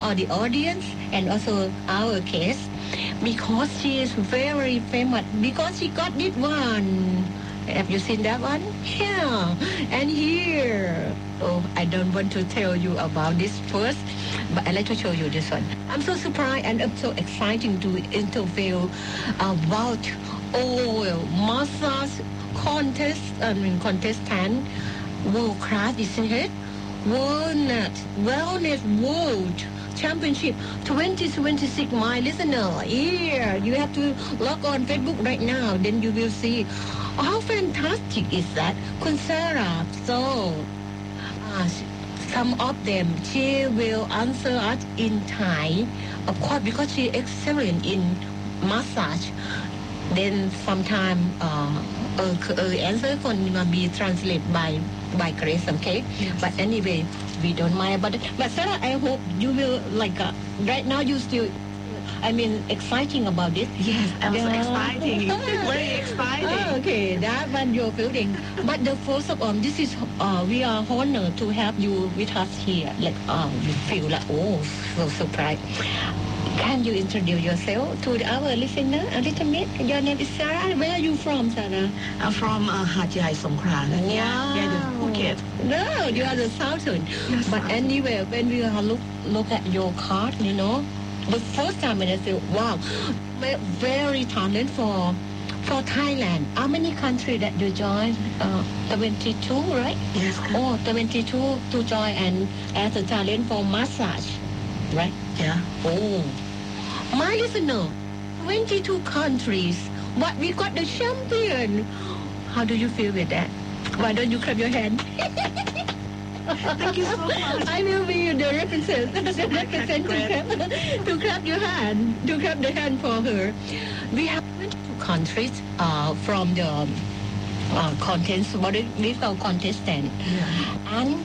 or the audience and also our case, because she is very famous, because she got this one. Have you seen that one? Yeah. And here, oh, I don't want to tell you about this first, but I'd like to show you this one. I'm so surprised and I'm so exciting to interview about oil massage contestant, world class, isn't it? Wellness World Championship 2026, my listener. Here, you have to log on Facebook right now, then you will see how fantastic is that. Kun Sarah, so some of them she will answer us in Thai, of course, because she excellent in massage. Then sometime answer gonna be translated by Grace, okay? Yes. But anyway, we don't mind about it. But Sarah, I hope you will right now you still, exciting about it. Yes, I'm so exciting. Very exciting. Okay, that one you're feeling. But the first of all, this is we are honored to have you with us here. We feel like so surprised. Can you introduce yourself to our listener a little bit? Your name is Sarah. Where are you from, Sarah? I'm from Hat Yai, Songkhla. Wow. Yeah, the Phuket. No, you are the southern. Yes, But anyway, when we look at your card, the first time when I say, wow, very talented for Thailand. How many countries that you joined? 22, right? Yes. 22 to join and as a talent for massage, right? Yeah. Oh, my listener, 22 countries, but we got the champion. How do you feel with that? Why don't you clap your hand? Thank you so much. I will be the representative to clap your hand, to clap the hand for her. We have 22 countries from the contest, what we call contestant. Yeah. And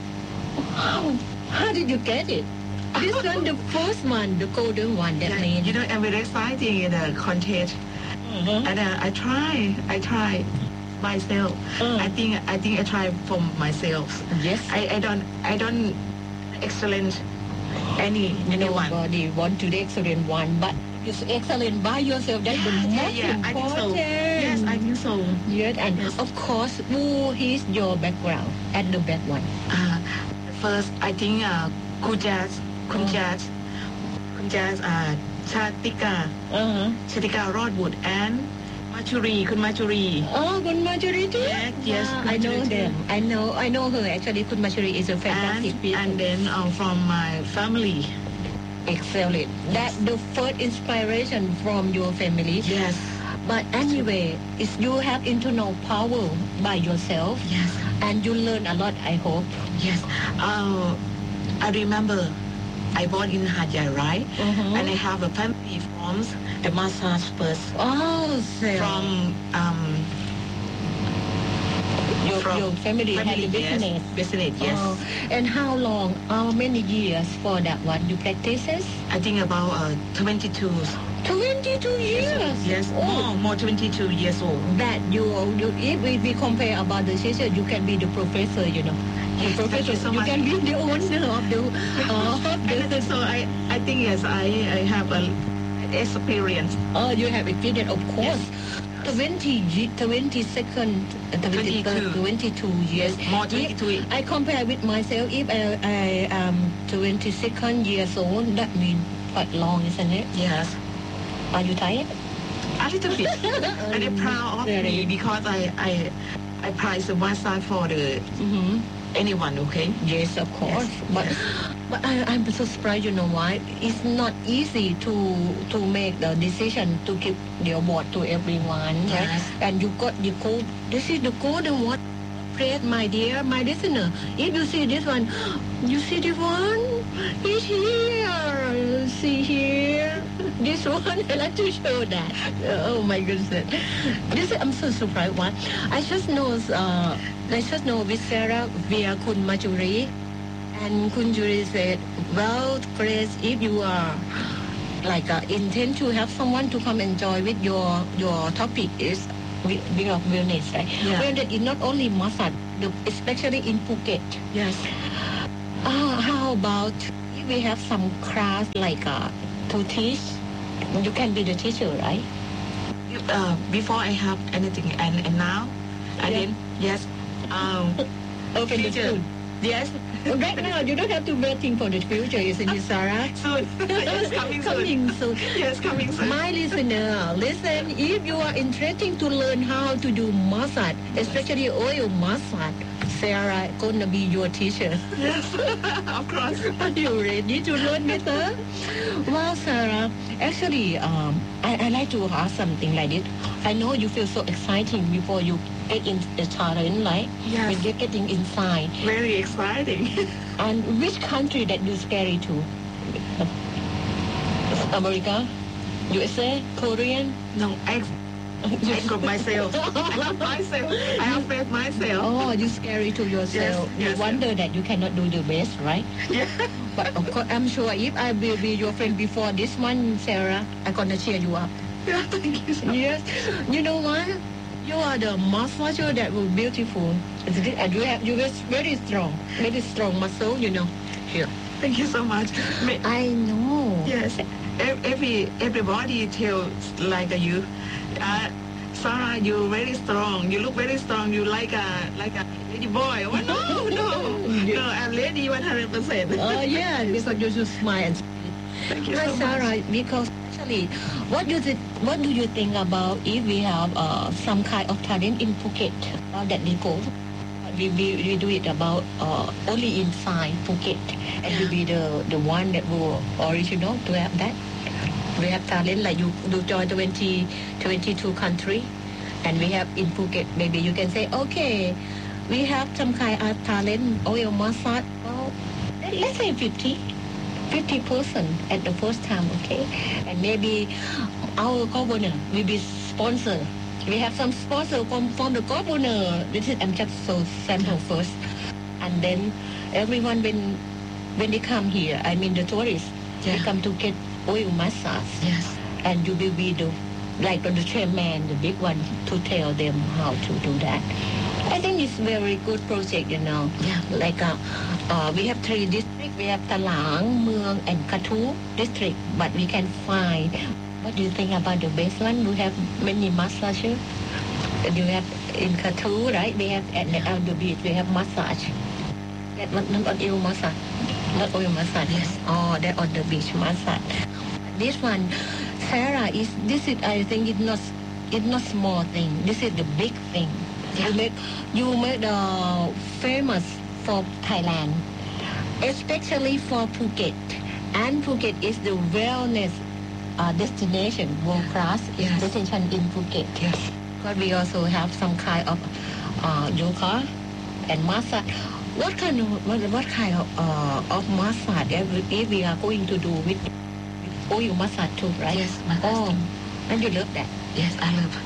how did you get it? This one, the first one, the golden one, that means. I'm very exciting in the contest. Mm-hmm. And I try myself. I think I try for myself. Yes. I don't excellent anyone. Nobody want to the excellent one, but you're excellent by yourself. That's the most I think so. important. Yes, I think so. Yes, and Yes. of course, who is your background at the back one? First, I think Kunjaz, Chatika Rodwood, and Kun Machuri. Oh, Kun Marjorie. Yes, Kun I know Marjorie. them. I know her. Actually, Kun Marjorie is a fantastic person. And then from my family. Excellent. That's the first inspiration from your family. Yes. But anyway, is you have internal power by yourself. Yes. And you learn a lot, I hope. Yes. I remember I born in Hat Yai, right? Mhm. And I have a family from the massage first. Oh, so From your family had a business. Yes. Business, yes. Oh, and how many years for that one? You practices? I think about 22. 22 years. Yes. Oh, More 22 years old. that you if we compare about the teacher, you can be the professor, The Yes, professor, thank you so much. can be the owner of the So I think yes, I have a experience. you have experience, of course. 22 years. More If 22. I compare with myself, if I am 22nd years old, that means quite long, isn't it? Yes. Are you tired? A little bit. And I'm proud of me because I prize the one side for the Mm-hmm. anyone, okay? Yes, of course. Yes. But I'm so surprised, you know why? It's not easy to make the decision to give the award to everyone, right? Yes. And you got the gold. This is the golden one. Great, my dear, my listener. If you see this one, you see this one? It's here. See here. This one, I like to show that. Oh my goodness. I'm so surprised. One, I just know with Sarah via Kun Machuri, and Kun Juri said, well, Grace, if you are intend to have someone to come enjoy with your topic is being of wellness, right? Yeah. Wellness is not only massage, especially in Phuket. Yes. How about if if we have some class like to teach, you can be the teacher, right? Before I have anything, and now, I Yeah. didn't. Yes. Open the Teacher. school. Yes. Right now, you don't have to waiting for the future, isn't it, Sarah? Soon. Yes, coming soon. Coming soon. Yes, coming soon. My listener, listen, if you are interested to learn how to do massage, especially oil massage, Sarah gonna be your teacher. Yes, of course. Are you ready to learn with her? Well, Sarah, actually, I like to ask something like this. I know you feel so exciting before you get in the challenge, right? Yes. When you're getting inside. Very exciting. And which country that you're scary to? America? USA? Korean? No, I got myself. I love myself. I have faith myself. Oh, you're scary to yourself. Yes, You wonder that you cannot do the best, right? Yeah. But of course, I'm sure if I will be your friend before this one, Sarah, I'm gonna cheer you up. Yeah, thank you so much. Yes. You know what? You are the massager that was beautiful. And you have very strong muscle, you know. Here. Thank you so much. I know. Yes. Everybody tells like you. Sarah, you're very strong. You look very strong. You like a lady boy. Well, no, I'm lady 100%. Oh yeah, because you just smile. Thank you Hi, so much. Sarah. Because actually, what do you think about if we have some kind of talent in Phuket that we go? We do it about only inside Phuket, and you be the one that will original to have that. We have talent like you join 22 country, and we have in Phuket. Maybe you can say, okay, we have some kind of talent oil massage. Well, let's say 50% at the first time, okay? And maybe our governor will be sponsor. We have some sponsor from the governor. I'm just so sample first, and then everyone when they come here, I mean the tourists, they come to get oil massage. Yes. And you will be the chairman, the big one, to tell them how to do that. I think it's very good project, you know. Yeah. Like we have 3 districts. We have Talang, Mueang, and Kathu district. But we can find. What do you think about the best one? We have many massages. You have in Kathu, right? We have at the beach. We have massage. That not oil massage. Not oil massage. Yes. Oh, that on the beach massage. This one, Sarah, I think it's not small thing. This is the big thing. Yeah. You make famous for Thailand, especially for Phuket. And Phuket is the wellness destination, world class Yes. destination in Phuket. Yes. But we also have some kind of yoga and massage. What kind of massage if we are going to do with oil massage too, right? Yes, massage Oh, too. and you love that. Yes, I love.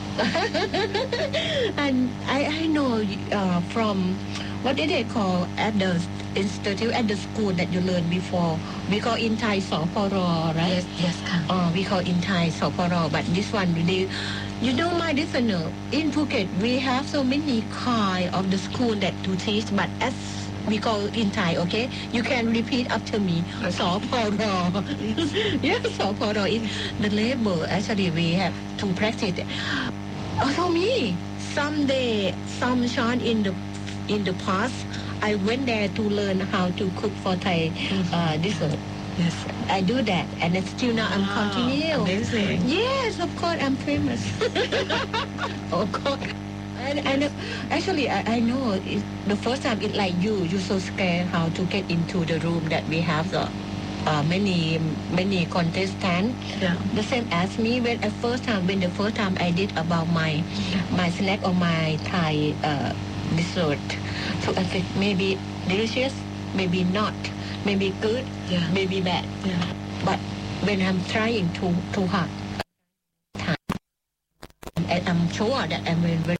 And I know from what did they call at the institute at the school that you learned before? We call in Thai Soporo, right? Yes, come. We call in Thai Soporo, but this one you know, my listener, in Phuket we have so many kind of the school that to teach, but as we call in Thai, okay? You can repeat after me. Soporo. Yes, Soporo is the label. Actually, we have to practice it. Also me, someday, some shot in the past, I went there to learn how to cook for Thai dessert. Yes. I do that, and it's still now I'm Wow, continue. amazing. Yes, of course, I'm famous. Of course. And actually, I know the first time it's like you're so scared how to get into the room that we have the many contestants. Yeah. The same as me when the first time I did about my snack or my Thai dessert. So I said maybe delicious, maybe not, maybe good, Yeah. maybe bad. Yeah. But when I'm trying too hard, I'm sure that I'm very